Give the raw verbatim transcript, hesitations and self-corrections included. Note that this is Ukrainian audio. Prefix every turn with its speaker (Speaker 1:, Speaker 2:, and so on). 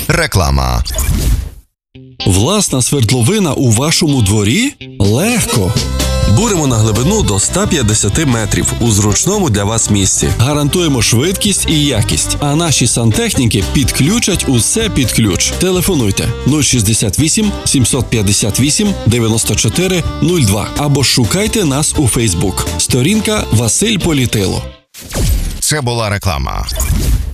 Speaker 1: Реклама.
Speaker 2: Власна свердловина у вашому дворі? Легко!
Speaker 3: Буримо на глибину до ста п'ятдесят метрів у зручному для вас місці.
Speaker 2: Гарантуємо швидкість і якість, а наші сантехніки підключать усе під ключ. Телефонуйте нуль шістдесят вісім сімсот п'ятдесят вісім дев'яносто чотири нуль два або шукайте нас у Фейсбук. Сторінка Василь Політило.
Speaker 1: Це була реклама.